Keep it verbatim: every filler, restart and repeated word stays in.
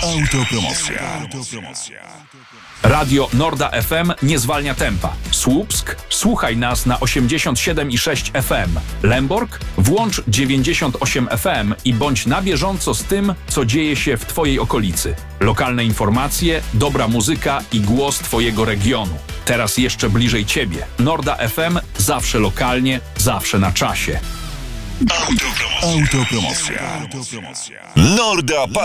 Autopromocja. Radio Norda F M nie zwalnia tempa. Słupsk? Słuchaj nas na osiemdziesiąt siedem i sześć F M. Lęborg? Włącz dziewięćdziesiąt osiem F M i bądź na bieżąco z tym, co dzieje się w Twojej okolicy. Lokalne informacje, dobra muzyka i głos Twojego regionu. Teraz jeszcze bliżej Ciebie. Norda F M zawsze lokalnie, zawsze na czasie. Autopromocja. Autopromocja. Norda